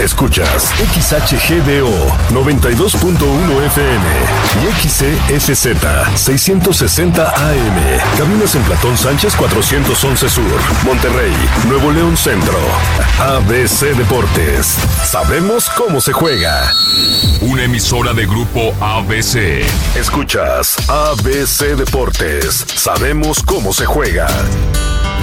Escuchas XHGDO 92.1 FM y XCSZ 660 AM. Cabinas en Platón Sánchez 411 Sur, Monterrey, Nuevo León Centro. ABC Deportes. Sabemos cómo se juega. Una emisora de Grupo ABC. Escuchas ABC Deportes. Sabemos cómo se juega.